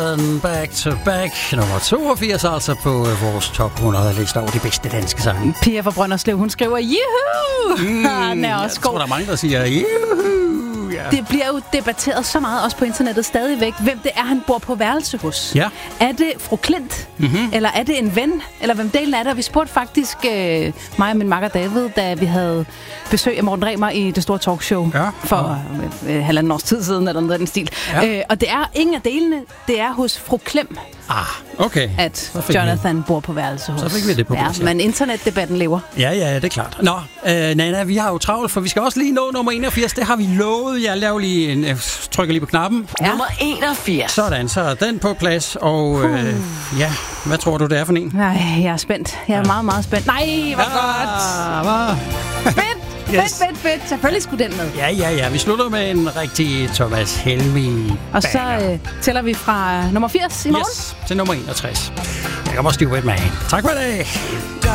Back to back, nummer 82, altså på vores top 100 liste over de bedste danske sange. Pia fra Brønderslev, hun skriver, juhu! Den er også jeg tror, der er mange, der siger, juhu! Ja. Det bliver jo debatteret så meget, også på internettet stadigvæk, hvem det er, han bor på værelse hos. Ja. Er det fru Klint? Eller er det en ven? Eller hvem delen er det? Og vi spurgte faktisk mig og min makker David, da vi havde besøg af Morten Remer i det store talkshow for halvanden års tid siden, eller noget af den stil. Ja. Og det er ingen af delene. Det er hos fru Klem, okay. At Jonathan bor på værelse hos. Så fik vi det på plads. Ja, men internetdebatten lever. Ja, det er klart. Nå, Nana, vi har jo travlt, for vi skal også lige nå nummer 81. Det har vi lovet. Jeg laver lige jeg trykker lige på knappen. Ja. Nummer 81. Sådan, så er den på plads. Og hvad tror du, det er for en? Nej, jeg er spændt. Jeg er meget, meget spændt. Nej, hvor godt. Fedt. Selvfølgelig skulle den med. Ja. Vi slutter med en rigtig Thomas Helmig. Og så tæller vi fra nummer 80 i morgen. Yes, til nummer 61. Jeg kommer også lige med. Tak for i dag.